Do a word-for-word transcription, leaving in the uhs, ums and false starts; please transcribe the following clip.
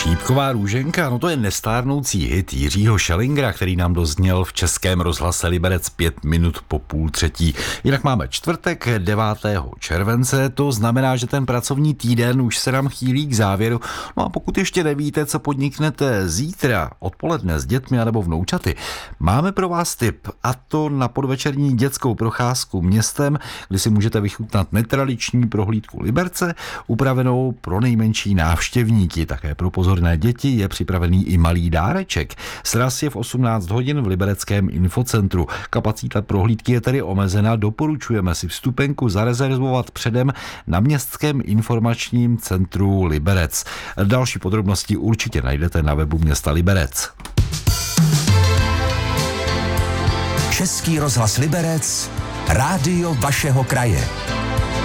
Šípková růženka, no to je nestárnoucí hit Jiřího Schellingera, který nám dozněl v Českém rozhlase Liberec pět minut po půl třetí. Jinak máme čtvrtek devátého července, to znamená, že ten pracovní týden už se nám chýlí k závěru. No a pokud ještě nevíte, co podniknete zítra odpoledne s dětmi anebo vnoučaty, máme pro vás tip, a to na podvečerní dětskou procházku městem, kdy si můžete vychutnat netradiční prohlídku Liberce, upravenou pro nejmenší návštěvníky. Také pro pozorné děti je připravený i malý dáreček. Sraz je v osmnáct hodin v libereckém infocentru. Kapacita prohlídky je tedy omezena, doporučujeme si vstupenku zarezervovat předem na městském informačním centru Liberec. Další podrobnosti určitě najdete na webu města Liberec. Český rozhlas Liberec, rádio vašeho kraje.